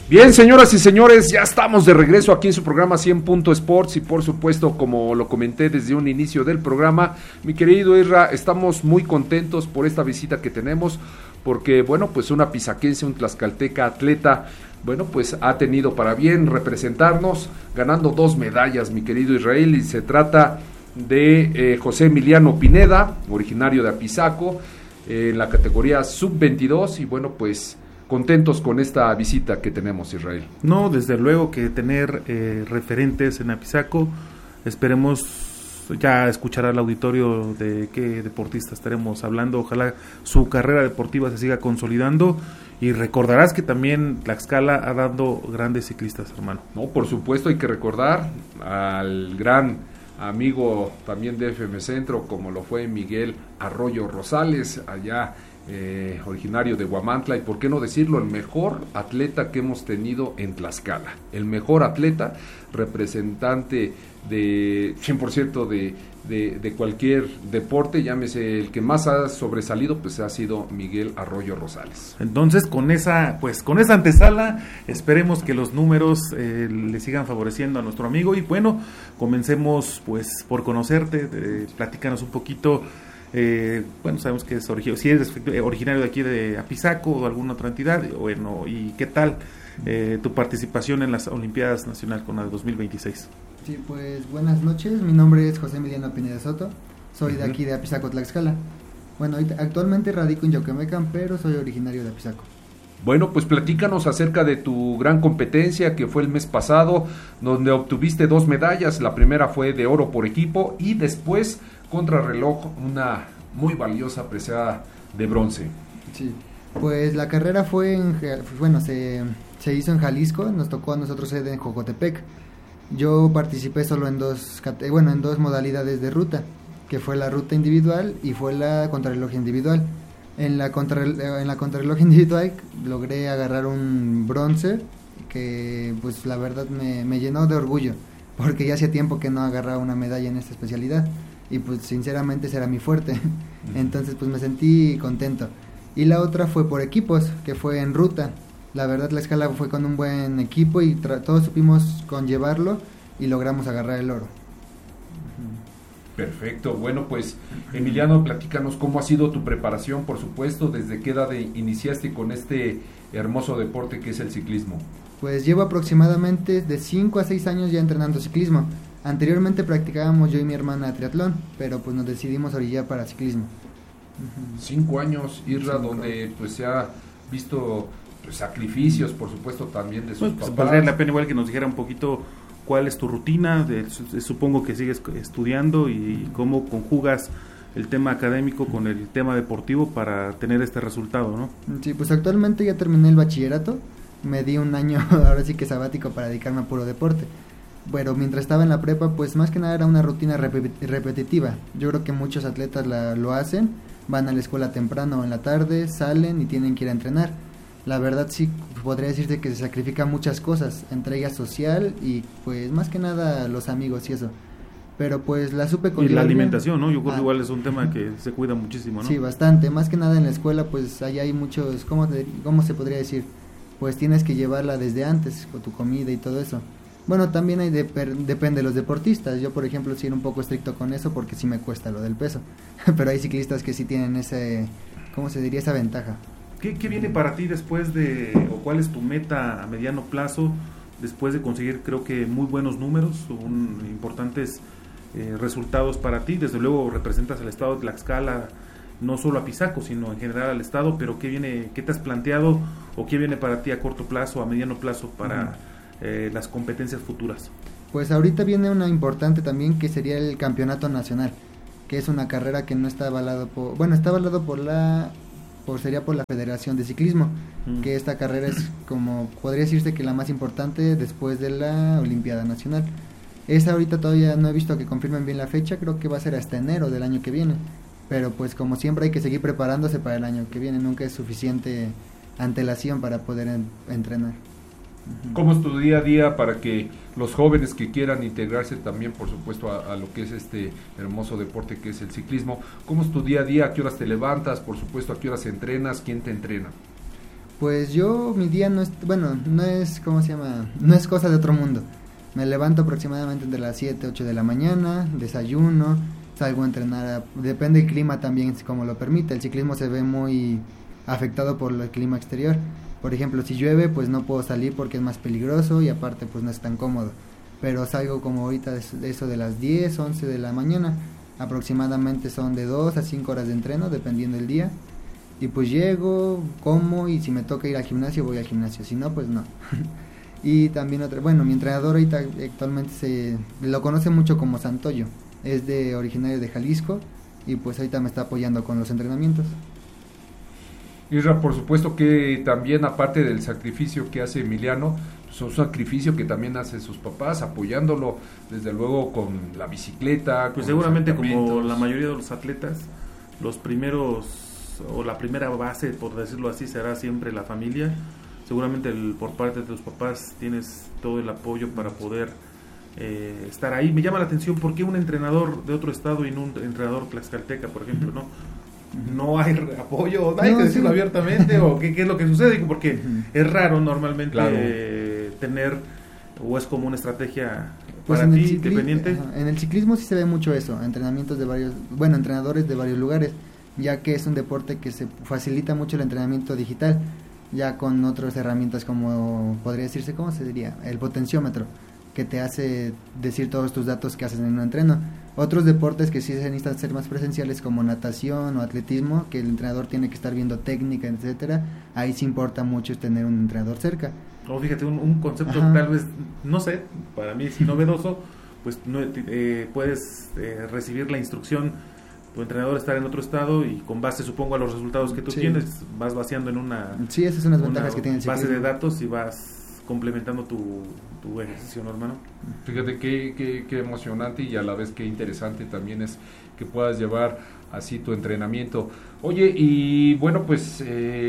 Bien, señoras y señores, ya estamos de regreso aquí en su programa 100 Punto Sports y por supuesto, como lo comenté desde un inicio del programa, mi querido Isra, estamos muy contentos por esta visita que tenemos, porque bueno, pues una pisaquense, un tlaxcalteca atleta, bueno, pues ha tenido para bien representarnos, ganando 2 medallas, mi querido Israel, y se trata de José Emiliano Pineda, originario de Apizaco, en la categoría sub-22, y bueno, pues contentos con esta visita que tenemos, Israel. No, desde luego que tener referentes en Apizaco, esperemos ya escuchar al auditorio de qué deportista estaremos hablando, ojalá su carrera deportiva se siga consolidando, y recordarás que también Tlaxcala ha dado grandes ciclistas, hermano. No, por supuesto, hay que recordar al gran amigo también de FM Centro, como lo fue Miguel Arroyo Rosales, allá originario de Huamantla, y por qué no decirlo, el mejor atleta que hemos tenido en Tlaxcala, el mejor atleta, representante de 100% de cualquier deporte, llámese el que más ha sobresalido, pues ha sido Miguel Arroyo Rosales. Entonces, con esa antesala, esperemos que los números le sigan favoreciendo a nuestro amigo, y bueno, comencemos pues por conocerte, platícanos un poquito. Bueno, sabemos que si eres originario de aquí de Apizaco o de alguna otra entidad, bueno, y qué tal tu participación en las Olimpiadas Nacional con la de 2026. Sí, pues buenas noches, mi nombre es José Emiliano Pineda Soto, soy de aquí de Apizaco, Tlaxcala. Bueno, actualmente radico en Yoquemecan, pero soy originario de Apizaco. Bueno, pues platícanos acerca de tu gran competencia que fue el mes pasado, donde obtuviste 2 medallas, la primera fue de oro por equipo y después contrarreloj, una muy valiosa presea de bronce. Sí, pues la carrera se hizo en Jalisco, nos tocó a nosotros sede en Jocotepec. Yo participé solo en dos modalidades de ruta, que fue la ruta individual y fue la contrarreloj individual. En la contrarreloj individual logré agarrar un bronce que pues la verdad me llenó de orgullo, porque ya hacía tiempo que no agarraba una medalla en esta especialidad y pues sinceramente ese era mi fuerte. Entonces pues me sentí contento. Y la otra fue por equipos, que fue en ruta. La verdad la escala fue con un buen equipo y todos supimos conllevarlo y logramos agarrar el oro. Perfecto, bueno pues Emiliano, platícanos cómo ha sido tu preparación, por supuesto, desde qué edad iniciaste con este hermoso deporte que es el ciclismo. Pues llevo aproximadamente de 5 a 6 años ya entrenando ciclismo. Anteriormente practicábamos yo y mi hermana triatlón, pero pues nos decidimos orillar para ciclismo. 5 años, Irra, donde pues se ha visto pues, sacrificios, por supuesto, también de sus papás. Valdría la pena igual que nos dijera un poquito cuál es tu rutina, supongo que sigues estudiando, y cómo conjugas el tema académico con el tema deportivo para tener este resultado, ¿no? Sí, pues actualmente ya terminé el bachillerato, me di un año ahora sí que sabático para dedicarme a puro deporte. Bueno, mientras estaba en la prepa, pues más que nada era una rutina repetitiva. Yo creo que muchos atletas lo hacen, van a la escuela temprano o en la tarde, salen y tienen que ir a entrenar. La verdad sí podría decirte que se sacrifican muchas cosas, entre ellas social y pues más que nada los amigos y eso. Pero pues la supe con y la alimentación, ¿no? Yo creo que igual es un tema que se cuida muchísimo, ¿no? Sí, bastante, más que nada en la escuela pues allá hay muchos, ¿cómo se podría decir? Pues tienes que llevarla desde antes con tu comida y todo eso. Bueno, también depende de los deportistas. Yo, por ejemplo, sí era un poco estricto con eso porque sí me cuesta lo del peso. Pero hay ciclistas que sí tienen esa ventaja. ¿Qué viene para ti después o cuál es tu meta a mediano plazo después de conseguir, creo que muy buenos números, importantes resultados para ti? Desde luego representas al estado de Tlaxcala, no solo a Apizaco, sino en general al estado, pero ¿qué te has planteado o qué viene para ti a corto plazo, a mediano plazo para las competencias futuras? Pues ahorita viene una importante también, que sería el campeonato nacional, que es una carrera que no está avalado está avalado por la Federación de Ciclismo, que esta carrera es como, podría decirse que la más importante después de la Olimpiada Nacional. Esa ahorita todavía no he visto que confirmen bien la fecha, creo que va a ser hasta enero del año que viene, pero pues como siempre hay que seguir preparándose para el año que viene, nunca es suficiente antelación para poder entrenar. ¿Cómo es tu día a día para que los jóvenes que quieran integrarse también, por supuesto, a lo que es este hermoso deporte que es el ciclismo? ¿Cómo es tu día a día? ¿A qué horas te levantas? Por supuesto, ¿a qué horas entrenas? ¿Quién te entrena? Pues mi día no es, bueno, no es, ¿cómo se llama? No es cosa de otro mundo. Me levanto aproximadamente entre las 7, 8 de la mañana, desayuno, salgo a entrenar, depende del clima también, como lo permite. El ciclismo se ve muy afectado por el clima exterior. Por ejemplo, si llueve, pues no puedo salir porque es más peligroso y aparte pues no es tan cómodo. Pero salgo como ahorita eso de las 10, 11 de la mañana, aproximadamente son de 2 a 5 horas de entreno, dependiendo del día. Y pues llego, como, y si me toca ir al gimnasio, voy al gimnasio, si no, pues no. Y también mi entrenador ahorita actualmente lo conoce mucho como Santoyo, es originario de Jalisco, y pues ahorita me está apoyando con los entrenamientos. Isra, por supuesto que también, aparte del sacrificio que hace Emiliano, pues un sacrificio que también hace sus papás, apoyándolo desde luego con la bicicleta. Pues seguramente, como la mayoría de los atletas, los primeros o la primera base, por decirlo así, será siempre la familia. Seguramente por parte de tus papás tienes todo el apoyo para poder estar ahí. Me llama la atención por qué un entrenador de otro estado y no un entrenador tlaxcalteca, por ejemplo, no hay apoyo, hay que decirlo abiertamente, o qué es lo que sucede, porque es raro normalmente tener, o es como una estrategia para ti, independiente. En el ciclismo sí se ve mucho eso, entrenamientos de entrenadores de varios lugares, ya que es un deporte que se facilita mucho el entrenamiento digital, ya con otras herramientas como, podría decirse, ¿cómo se diría? El potenciómetro, que te hace decir todos tus datos que haces en un entreno. Otros deportes que sí se necesitan ser más presenciales, como natación o atletismo, que el entrenador tiene que estar viendo técnica, etcétera, ahí sí importa mucho tener un entrenador cerca. Fíjate, un concepto tal vez, no sé, para mí es novedoso, pues puedes recibir la instrucción, tu entrenador estar en otro estado, y con base, supongo, a los resultados que tú tienes, vas vaciando en una... Sí, esas son las ventajas que tiene el base de datos, y vas complementando tu ejercicio, ¿no, hermano? Fíjate qué emocionante, y a la vez qué interesante también es que puedas llevar así tu entrenamiento. Oye, y bueno, pues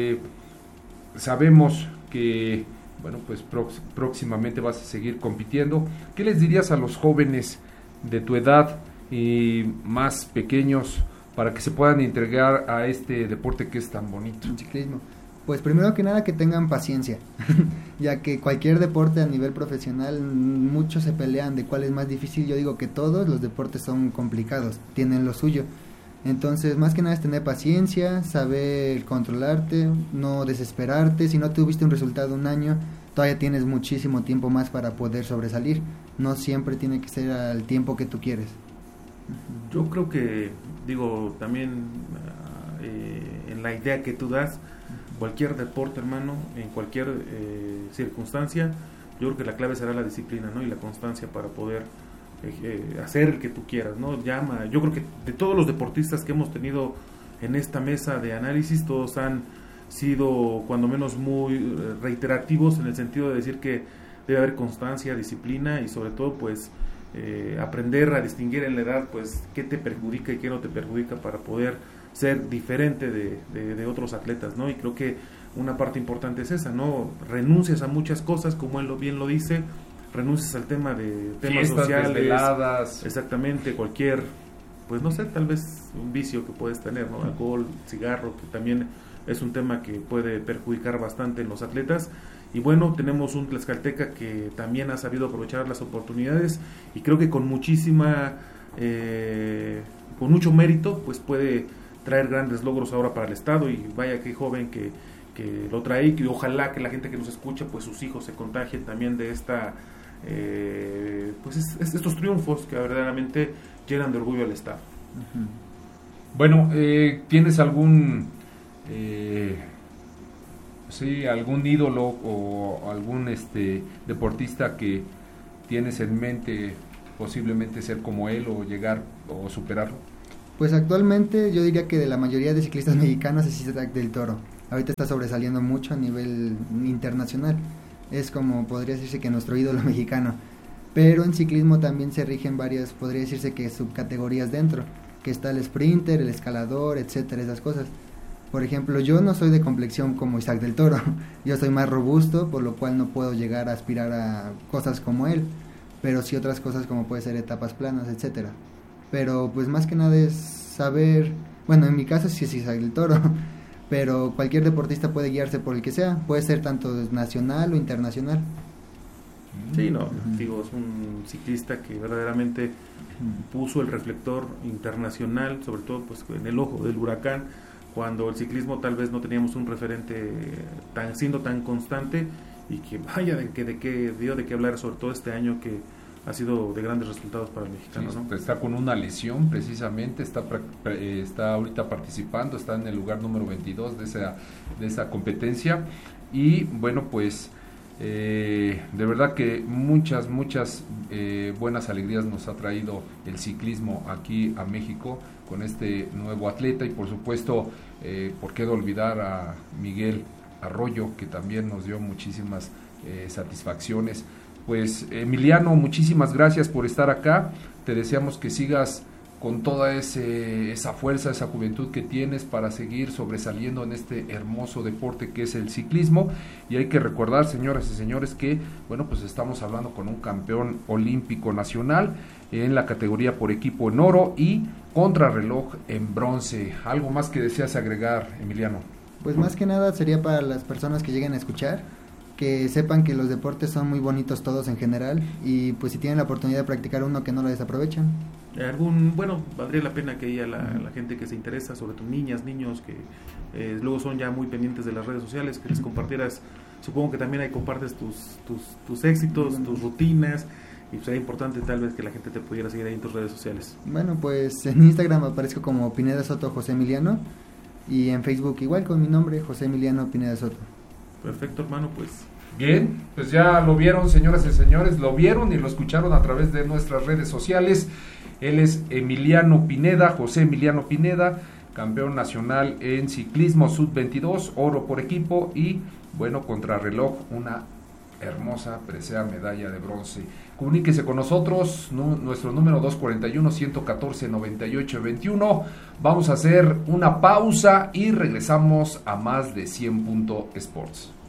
sabemos que pues próximamente vas a seguir compitiendo. ¿Qué les dirías a los jóvenes de tu edad y más pequeños para que se puedan entregar a este deporte que es tan bonito? El ciclismo. Pues primero que nada, que tengan paciencia, ya que cualquier deporte a nivel profesional, muchos se pelean de cuál es más difícil. Yo digo que todos los deportes son complicados, tienen lo suyo. Entonces, más que nada es tener paciencia, saber controlarte, no desesperarte. Si no tuviste un resultado un año, todavía tienes muchísimo tiempo más para poder sobresalir. No siempre tiene que ser al tiempo que tú quieres. Yo creo que, también en la idea que tú das, cualquier deporte, hermano, en cualquier circunstancia, yo creo que la clave será la disciplina, ¿no? Y la constancia para poder hacer el que tú quieras, ¿no? Yo creo que de todos los deportistas que hemos tenido en esta mesa de análisis, todos han sido cuando menos muy reiterativos, en el sentido de decir que debe haber constancia, disciplina, y sobre todo pues aprender a distinguir en la edad pues qué te perjudica y qué no te perjudica, para poder ser diferente de otros atletas, ¿no? Y creo que una parte importante es esa, ¿no? Renuncias a muchas cosas, como él bien lo dice, renuncias al tema de temas fiestas, sociales, desveladas. Exactamente, cualquier, pues no sé, tal vez un vicio que puedes tener, ¿no? Alcohol, cigarro, que también es un tema que puede perjudicar bastante en los atletas. Y bueno, tenemos un tlaxcalteca que también ha sabido aprovechar las oportunidades, y creo que con mucho mérito, pues puede traer grandes logros ahora para el estado. Y vaya que joven que lo trae, y ojalá que la gente que nos escucha, pues sus hijos se contagien también de estos triunfos que verdaderamente llenan de orgullo al estado. Bueno, ¿tienes algún algún ídolo o algún deportista que tienes en mente, posiblemente ser como él o llegar o superarlo? Pues actualmente yo diría que de la mayoría de ciclistas mexicanos es Isaac del Toro. Ahorita está sobresaliendo mucho a nivel internacional. Es como, podría decirse, que nuestro ídolo mexicano. Pero en ciclismo también se rigen varias, podría decirse, que subcategorías dentro, que está el sprinter, el escalador, etcétera, esas cosas. Por ejemplo, yo no soy de complexión como Isaac del Toro. Yo soy más robusto, por lo cual no puedo llegar a aspirar a cosas como él, pero sí otras cosas como puede ser etapas planas, etcétera. Pero pues más que nada es saber, bueno, en mi caso sí es Isaac del Toro, pero cualquier deportista puede guiarse por el que sea, puede ser tanto nacional o internacional. Sí, no, digo, es un ciclista que verdaderamente puso el reflector internacional, sobre todo pues en el ojo del huracán, cuando el ciclismo tal vez no teníamos un referente siendo tan constante, y que vaya de que dio de qué hablar, sobre todo este año que ha sido de grandes resultados para el mexicano, sí, ¿no? Está con una lesión precisamente, está ahorita participando, está en el lugar número 22 de esa competencia, y bueno, pues de verdad que muchas buenas alegrías nos ha traído el ciclismo aquí a México con este nuevo atleta, y por supuesto, por qué de olvidar a Miguel Arroyo, que también nos dio muchísimas satisfacciones. Pues Emiliano, muchísimas gracias por estar acá, te deseamos que sigas con toda esa fuerza, esa juventud que tienes para seguir sobresaliendo en este hermoso deporte que es el ciclismo. Y hay que recordar, señoras y señores, que bueno, pues estamos hablando con un campeón olímpico nacional en la categoría por equipo en oro y contrarreloj en bronce. ¿Algo más que deseas agregar, Emiliano? Pues más que nada sería para las personas que lleguen a escuchar, que sepan que los deportes son muy bonitos todos en general, y pues si tienen la oportunidad de practicar uno, que no lo desaprovechan. Valdría la pena que haya la gente que se interesa, sobre todo niñas, niños que luego son ya muy pendientes de las redes sociales, que les compartieras, supongo que también ahí compartes tus éxitos, tus rutinas, y sería importante tal vez que la gente te pudiera seguir ahí en tus redes sociales. Bueno, pues en Instagram aparezco como Pineda Soto José Emiliano, y en Facebook igual con mi nombre, José Emiliano Pineda Soto. Perfecto, hermano, pues bien, pues ya lo vieron, señoras y señores, lo vieron y lo escucharon a través de nuestras redes sociales. Él es Emiliano Pineda, José Emiliano Pineda, campeón nacional en ciclismo sub-22, oro por equipo, y bueno, contrarreloj, una hermosa, presea medalla de bronce. Comuníquese con nosotros, nuestro número 241-114-9821. Vamos a hacer una pausa y regresamos a más de 100 Sports.